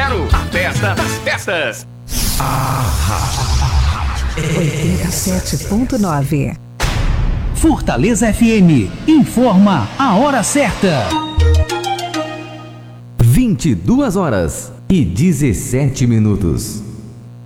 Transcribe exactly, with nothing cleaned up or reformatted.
zero. A festa das festas. oitenta e sete ponto nove. Fortaleza F M informa a hora certa. vinte e duas horas e dezessete minutos.